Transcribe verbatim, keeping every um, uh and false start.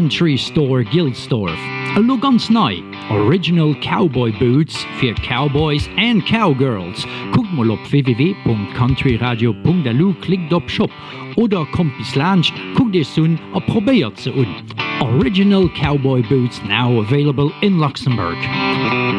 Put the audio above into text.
Country Store Gilsdorf. A lo ganz nei, Original Cowboy Boots fir Cowboys and Cowgirls. Guckt mal op w w w punkt country radio punkt d l, klickt op Shop oder kommt bis Lunch, guckt dir sun a probiert ze un. Original Cowboy Boots now available in Luxembourg.